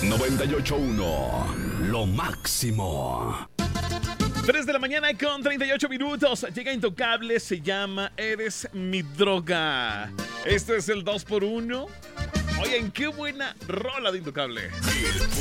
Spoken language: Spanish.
98.1, lo máximo. 3 de la mañana con 38 minutos. Llega Intocable, se llama Eres mi droga. Esto es el 2x1. Oigan, qué buena rola de Intocable.